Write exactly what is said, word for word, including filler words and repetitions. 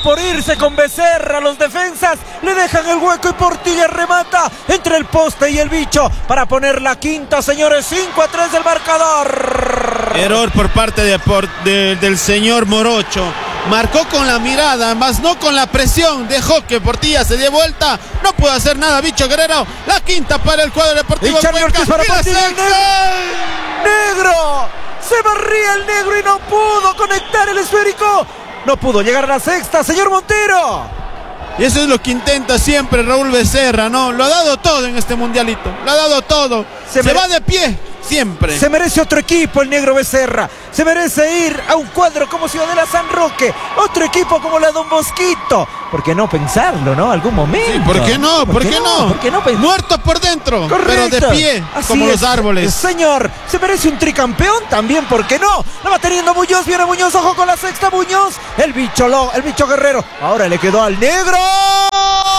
por irse con Becerra. Los defensas le dejan el hueco y Portilla remata entre el poste y el bicho para poner la quinta, señores. Cinco a tres del marcador. Error por parte de, por, de, del señor Morocho. Marcó con la mirada, más no con la presión. Dejó que Portilla se dé vuelta. No pudo hacer nada, Bicho Guerrero. La quinta para el cuadro deportivo. Y Charlie Ortiz para Portilla. Negro. negro. Se barría el negro y no pudo conectar el esférico. No pudo llegar a la sexta, señor Montero. Y eso es lo que intenta siempre Raúl Becerra, ¿no? Lo ha dado todo en este mundialito. Lo ha dado todo. Se, se va de pie. Siempre. Se merece otro equipo el negro Becerra. Se merece ir a un cuadro como Ciudadela San Roque. Otro equipo como la Don Bosquito. ¿Por qué no pensarlo, no? Algún momento. Sí, ¿por qué no? ¿Por, ¿Por qué, qué no? ¿Por qué no? Muerto por dentro. Correcto. Pero de pie. Así como es, los árboles. Señor, se merece un tricampeón también. ¿Por qué no? Lo va teniendo Muñoz. Viene Muñoz. Ojo con la sexta. Muñoz. El bicho, lo, el bicho Guerrero. Ahora le quedó al negro.